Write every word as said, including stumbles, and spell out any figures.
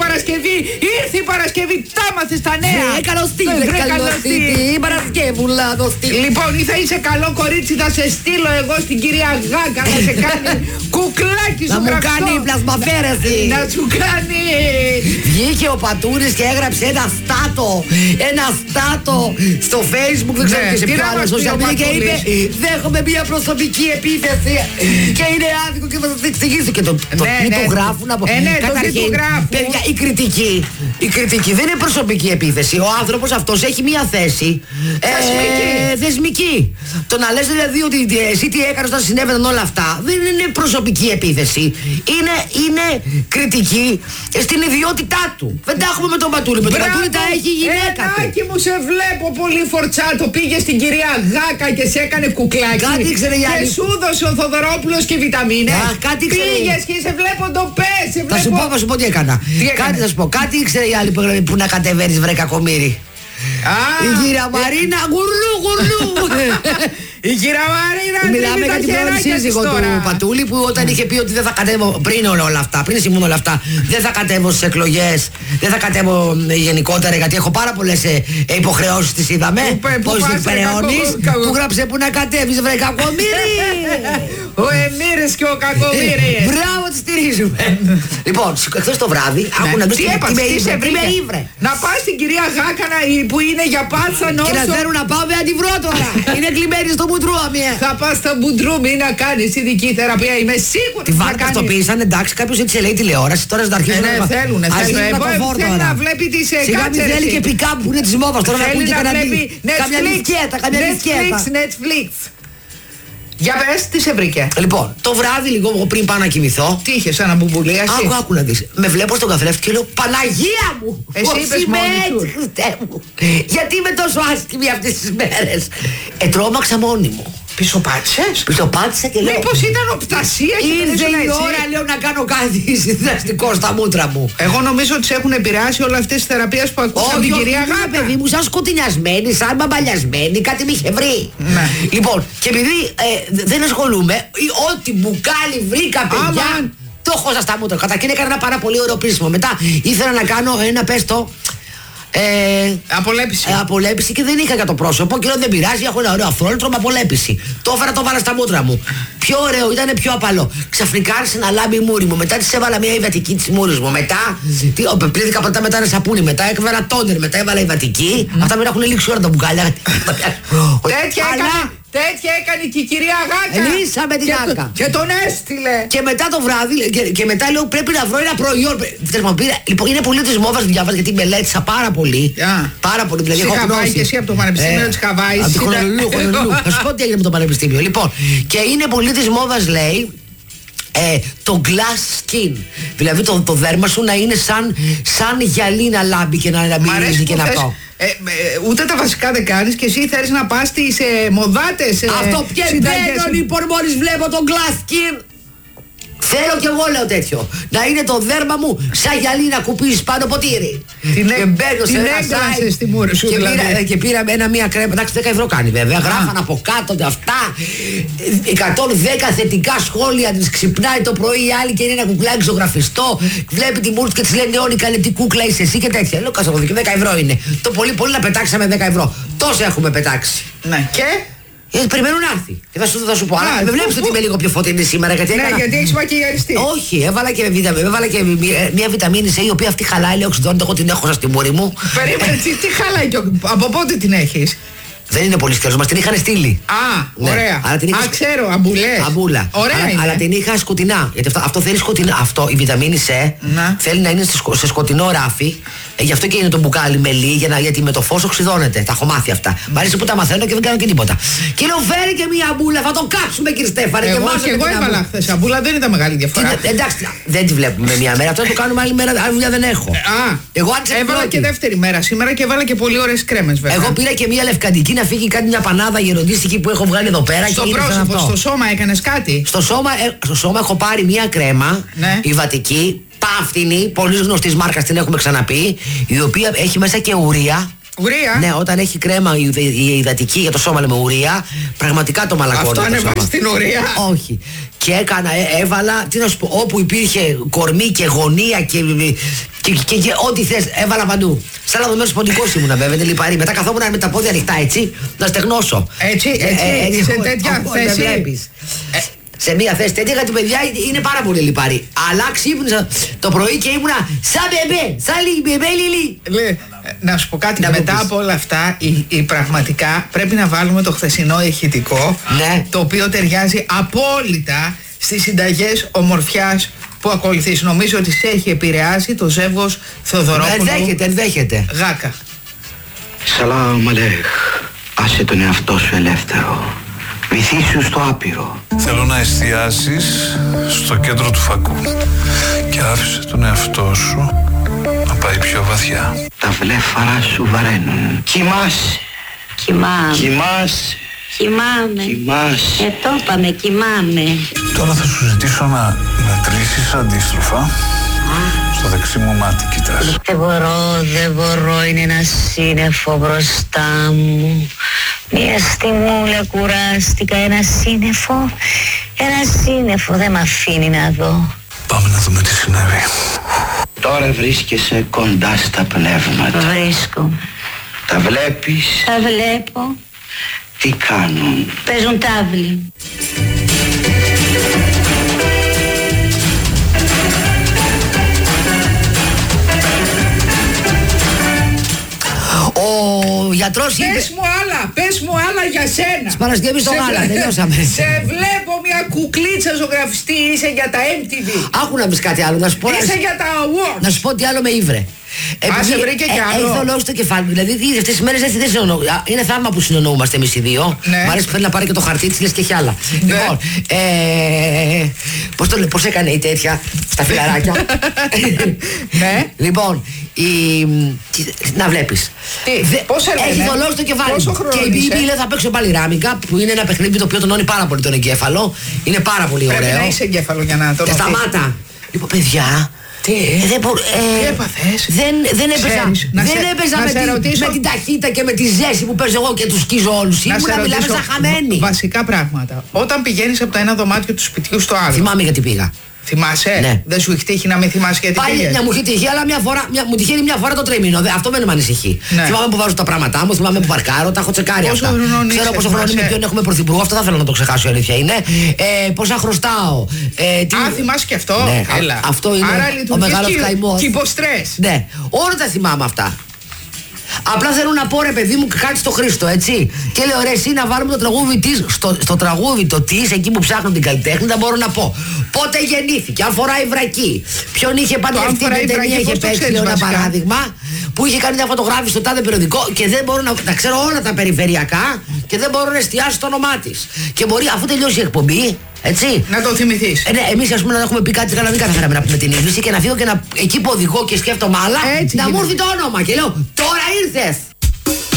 Παρασκευή, ήρθε η Παρασκευή, τα μάθες τα νέα. Βρε καλωστή, βρε καλωστή, η Παρασκεύουλα δωστή. Λοιπόν, ή θα είσαι καλό κορίτσι, θα σε στείλω εγώ στην κυρία Γάκα να σε κάνει κουκλάκι σου. Να μου κάνει πλασμαφέρεση. Να σου κάνει. Βγήκε ο Πατούρης και έγραψε ένα στάτο, ένα στάτο στο Facebook, δεν ξέρω και σε ποιο άλλο social media, και είπε δέχομαι μια προσωπική επίθεση και είναι άδικο και θα σας εξηγήσω. Και το τι του γράφουν από καταρχήν, παιδιά, η κριτική, η κριτική δεν είναι προσωπική επίθεση. Ο άνθρωπος αυτός έχει μια θέση θεσμική. Το να λες δηλαδή ότι εσύ τι έκανες όταν συνέβαιναν όλα αυτά δεν είναι προσωπική επίθεση. Είναι, είναι κριτική στην ιδιότητά του. Δεν τα έχουμε με τον Πατούλη. Με τον Πατούλη τα έχει η γυναίκα του. Ενάκι μου, σε βλέπω πολύ φορτσάτο. Πήγε στην κυρία Γάκα και σε έκανε κουκλάκι. Κάτι ήξερε η άλλη. Και σου δώσε ο Θοδωρόπουλος και βιταμίνες. Αχ, κάτι ήξερε. Πήγες και σε βλέπω το πες. Θα σου πω, θα σου πω τι έκανα. Τι κάτι θα σου πω. Κάτι ήξερε η άλλη που να κατεβαίνεις, βρε κακομοίρη. Η κυρία Μαρίνα γουρλού γουρλού. Η κυρία Μαρίνα. Μιλάμε για την πρώην σύζυγο του Πατούλη που όταν είχε πει ότι δεν θα κατέβω πριν όλα αυτά, πριν συμβούν όλα αυτά, δεν θα κατέβω στις εκλογές, δεν θα κατέβω γενικότερα γιατί έχω πάρα πολλές υποχρεώσεις, τις είδαμε. Πώς διεκπεραιώνεις, που γράψε που να κατέβεις, βρε κακομοίρη. Ο Εμμύρης και ο Κακομοίρης. Μπράβο, τη στηρίζουμε. Λοιπόν, χθες το βράδυ, άκου να τι έπαθες, τι σε βρήκε. Να πας στην κυρία Γάκα που είναι για πάτσα νόσο. Και να θέλουν να πάω να τη βρω τώρα. Είναι κλειμένη στο μπουντρού αμία. Θα πας στο μπουντρού, μην να κάνεις ειδική θεραπεία, είμαι σίγουρη. Τη βάρκα αυτοποίησαν, εντάξει, κάποιος έτσι λέει τηλεόραση, τώρα θα αρχίσουν να θέλουν. Θέλουν να βλέπει τις κάτσε. Σιγά μην θέλει και πικάπ που είναι της μόβας, τώρα να ακούει και καμιά δισκέτα, καμιά δισκέτα. Netflix. Για πες, τι σε βρήκε. Λοιπόν, το βράδυ λίγο πριν πάω να κοιμηθώ. Τι είχες, ένα μπουμπουλί, εσύ. Άκου, άκου να δεις. Με βλέπω στον καθρέφτη και λέω Παναγία μου! Εσύ είπες μόνη σου. Χριστέ μου. Γιατί είμαι τόσο άσχημη αυτές τις μέρες. Ετρώμαξα μόνη μου. Πισωπάτησες. Πισωπάτησα και λέω. Μήπως ήταν οπτασία και ήρθε η ώρα, λέω, να κάνω κάτι συνδραστικό στα μούτρα μου. Εγώ νομίζω ότι σε έχουν επηρεάσει όλα αυτές τις θεραπείες που ακούσαμε την κυρία Γάκα. παιδί μου, σαν σκοτεινιασμένη, σαν μπαμπαλιασμένη, κάτι με είχε βρει. Ναι. Λοιπόν, και επειδή ε, δεν ασχολούμαι, ό,τι μπουκάλι βρήκα, παιδιά, Άμα. το έχω στα μούτρα. Καταρχήν έκανα ένα πάρα πολύ ωραίο πρίσιμο. Μετά ήθελα να κάνω ένα πέστο. Ε, απολέπιση. Ε, απολέπιση και δεν είχα για το πρόσωπο. Και λέω δεν πειράζει, έχω ένα ωραίο αφρόλυτρο με απολέπιση. Το έφερα, το βάλα στα μούτρα μου. Πιο ωραίο, ήταν πιο απαλό. Ξαφνικά άρχισε να λάμπει η μούρη μου. Μετά τη έβαλα μια υβατική τη μούρη μου. Μετά πλήθηκα πρώτα μετά ένα σαπούνι. Μετά έκβαρα τόνερ. Μετά έβαλα υβατική. Mm. Αυτά μην έχουν λήξει ώρα τα μπουκάλια. Τέτοια έκανα. Τέτοια έκανε και η κυρία Γάκα. Λύσα με τη και Γάκα. Το, και τον έστειλε. Και μετά το βράδυ, και, και μετά λέω πρέπει να βρω ένα προϊόν. Λοιπόν, είναι πολύ τη μόδα διάβαζα γιατί μελέτησα πάρα πολύ. Yeah. Πάρα πολύ. Δηλαδή, έχω Χαβάη και εσύ από το Πανεπιστήμιο ε, τη Χαβάη. Από το Χονολουλού. Θα σου πω τι έγινε με το Πανεπιστήμιο. Λοιπόν, και είναι πολύ τη μόδα, λέει. Ε, το glass skin. Δηλαδή το, το δέρμα σου να είναι σαν, σαν γυαλί να λάμπει και να μυρίζει και να αυτό. Ε, ε, ούτε τα βασικά δεν κάνεις και εσύ θέλεις να πας στις ε, μοδάτες. Ε, αυτό πιέμπαινον λοιπόν μόλις βλέπω το glass skin. Θέλω κι εγώ λέω τέτοιο. Να είναι το δέρμα μου σαν γυαλί να κουπίσεις πάνω ποτήρι. Την και μπαίνω σε ένα site στη μούρη σου, και, δηλαδή. πήρα, και πήρα ένα μία κρέμα. Εντάξει, δέκα ευρώ κάνει βέβαια. Α. Γράφαν από κάτω αυτά. εκατόν δέκα θετικά σχόλια. Της ξυπνάει το πρωί η άλλη και είναι ένα κουκλάκι ζωγραφιστό. Βλέπει τη μούρη και της λένε όλοι καλέ τι κούκλα είσαι εσύ και τέτοια. Λέω κασοδοκι, δέκα ευρώ είναι. Το πολύ πολύ να πετάξαμε δέκα ευρώ. Τόσο έχουμε πετάξει. Ναι, και. Γιατί περιμένουν να έρθει. Και θα σου, θα σου πω, αλλά με βλέπεις ότι είμαι λίγο πιο φωτεινή σήμερα. Γιατί ναι, έκανα... γιατί έχεις μακιγιαριστεί. Όχι, έβαλα και, έβαλα και μια, μια βιταμίνη C η οποία αυτή χαλάει, λέει οξυδώνεται. Εγώ την έχω σαν στη μούρη μου. Περίμενε, τι, τι χαλάει, από πότε την έχεις? Δεν είναι πολύ σκέρος, μας την είχαν στείλει. Α, ναι, ωραία. Αλλά την είχα... Α, ξέρω, αμπουλές. Αμπούλα. Ωραία αλλά, είναι. αλλά την είχα σκοτεινά. Γιατί αυτό, αυτό θέλει σκοτεινά. Αυτό, η βιταμίνη C να. θέλει να είναι σε σκοτεινό ράφι. Ε, γι' αυτό και είναι το μπουκάλι μελί, για να, γιατί με το φως οξυδώνεται. Τα έχω μάθει αυτά. Mm. Μ' αρέσει που τα μαθαίνω και δεν κάνω και τίποτα. Και λέω φέρει και μία αμπούλα, θα το κάψουμε κύριε Στέφανε. Εγώ και, και εγώ έβαλα χθες αμπούλα, δεν ήταν μεγάλη διαφορά. Τι, εντάξει, δεν τη βλέπουμε μία μέρα. Αυτό το κάνουμε άλλη μέρα, άλλη δουλειά δεν έχω. Α, εγώ έβαλα και δεύτερη μέρα σήμερα και έβαλα και πολύ ωραίες κρέμες βέβαια. Εγώ πήρα και μία λευκαντική να φύγει κάτι μια πανάδα γεροντίστικη που έχω βγάλει εδώ πέρα. Στο πρόσωπο, στο σώμα έκανες κάτι? Στο σώμα, ε, στο σώμα έχω πάρει μία κρέμα, ναι. υβατική, πάφτινη, πολύ γνωστής μάρκας, την έχουμε ξαναπεί, η οποία έχει μέσα και ουρία. Ουρία. Ναι, όταν έχει κρέμα η, η υδατική για το σώμα λέμε ουρία, πραγματικά το μαλακώνει. Αυτό ανεβάζει την ουρία. Όχι. Και και έκανα, ε, έβαλα, τι να σου πω, όπου υπήρχε κορμί και γωνία και, και, και, και ό,τι θες, έβαλα παντού. Σαν λαδωμένος ποντικός ήμουνα βέβαια, δεν λιπαρή. Μετά καθόμουν με τα πόδια ανοιχτά έτσι, να στεγνώσω. Έτσι, έτσι, ε, έτσι σε τέτοια ο, θέση. Ε, σε μία θέση τέτοια, γιατί παιδιά είναι πάρα πολύ λιπαρή. Αλλά ξύπνησα το πρωί και ήμουνα σαν μπεμπέ, σαν λίγη μπεμπέ λιλί. Να σου πω κάτι, να μετά από όλα αυτά, η, η πραγματικά πρέπει να βάλουμε το χθεσινό ηχητικό, ναι. Το οποίο ταιριάζει απόλυτα στις συνταγές ομορφιάς που ακολουθείς. Νομίζω ότι σε έχει επηρεάσει το ζεύγος Θεοδωρόπουλου. Ενδέχεται, ενδέχεται. Γάκα. Σαλάμ αλέχ. Άσε τον εαυτό σου ελεύθερο. Βυθίσου στο άπειρο. Θέλω να εστιάσεις στο κέντρο του φακού και άφησε τον εαυτό σου να πάει πιο βαθιά. Τα βλέφαρα σου βαραίνουν. Κοιμάσαι. Κοιμάμαι. Κοιμάσαι. Κοιμάμαι. Κοιμάσαι. Ε, το είπαμε, κοιμάμαι. Τώρα θα σου ζητήσω να μετρήσεις αντίστροφα. Στο δεξί μου μάτι κοιτάς. Δεν μπορώ, δεν μπορώ, είναι ένα σύννεφο μπροστά μου. Μια στιγμούλα κουράστηκα, ένα σύννεφο, ένα σύννεφο δεν με αφήνει να δω. Πάμε να δούμε τι συνέβη. Τώρα βρίσκεσαι κοντά στα πνεύματα. Βρίσκομαι. Τα βλέπεις. Τα βλέπω. Τι κάνουν. Παίζουν τάβλη. Ο γιατρός είπε... Πες μου άλλα, πες μου άλλα για σένα. Της Παρασκευής στο γάλα, τελειώσαμε. Σε βλέπω μια κουκλίτσα ζωγραφιστή, είσαι για τα εμ τι βι. Άκου να πεις κάτι άλλο, να σου πω... Είσαι για τα awards. Να σου πω τι άλλο με ήβρε. Α, σε βρήκε κι άλλο. Έχει θολώσει το κεφάλι μου. Δηλαδή αυτές τις μέρες δεν συνεννοώ. Είναι θαύμα που συνεννοούμαστε εμείς οι δύο. Ναι. Μ' αρέσει που θέλει να πάρει και το χαρτί της, λες και έχει άλλα. Ναι. Λοιπόν, ε, πώς το λέω, πώς έκανε η τέτοια στα φιλαράκια. Ναι. Λοιπόν, η, να βλέπεις. Τι, Δε, πώς σε λένε? έχει θολώσει το κεφάλι Πόσο μου. χρόνο Και η είσαι? Μπίμπη λέει θα παίξω πάλι ράμικα, που είναι ένα παιχνίδι το οποίο τονώνει πάρα πολύ τον εγκέφαλο. Είναι πάρα πολύ ωραίο. Πρέπει να είσαι εγκέφαλο για να το Και σταμάτα. Λοιπόν, παιδιά. Τι, ε, δεν μπορώ, ε, τι έπαθες? Δεν, δεν έπαιζα, Ξέρεις, να δεν σε- έπαιζα να με, σε τη, ρωτήσω- με την ταχύτητα και με τη ζέση που παίζω εγώ και τους σκίζω όλους. Να σε Ήμουνα μιλάμε ρωτήσω σαν χαμένη. βασικά πράγματα. Όταν πηγαίνεις από το ένα δωμάτιο του σπιτιού στο άλλο, Θυμάμαι γιατί πήγα. θυμάσαι? Ναι. Δεν σου έχει τύχει να μην θυμάσαι γιατί Πάλι πήγες? μια μου είχε τύχει, αλλά μια φορά, μια, μου τυχαίνει μια φορά το τρίμηνο. Δε, αυτό μένει με ανησυχεί. Ναι. Θυμάμαι που βάζω τα πράγματά μου, θυμάμαι που παρκάρω, τα έχω τσεκάρει Πόσο αυτά. χρονών Ξέρω είσαι, πόσο χρόνο είμαι, θυμάσαι? ποιον έχουμε πρωθυπουργό, αυτό θα ήθελα να το ξεχάσω, η αλήθεια είναι. Ε, πόσα χρωστάω. Ε, τι... Α, θυμάσαι και αυτό? Ναι, Έλα. α- αυτό είναι Άρα ο λειτουργείς μεγάλος και- καημός. και υποστρες. Ναι, όλα τα θυμάμαι αυτά. Απλά θέλω να πω ρε παιδί μου κάτι στο Χρήστο, έτσι. Και λέω ρε εσύ να βάλουμε το τραγούδι της, στο, στο τραγούδι το της, εκεί που ψάχνουν την καλλιτέχνη, δεν μπορώ να πω. Πότε γεννήθηκε, αν φοράει βρακή. Ποιον είχε παντρευτεί, αν φοράει την ταινία βρακή, είχε πώς το παίξει, ξέρεις λέω ένα βασικά? παράδειγμα. Που είχε κάνει μια φωτογράφηση στο τάδε περιοδικό και δεν μπορώ να, να ξέρω όλα τα περιφερειακά και δεν μπορώ να εστιάσω το όνομά της. Και μπορεί αφού τελειώσει η εκπομπή, έτσι. Να το θυμηθείς. Ε, ναι, εμείς ας πούμε να έχουμε πει κάτι καλά, δεν καταφέραμε να πούμε την είδηση και να φύγω και να εκεί που οδηγώ και σκέφτομαι άλλα, Έτσι να μου γίνεται. έρθει το όνομα και λέω τώρα ήρθες.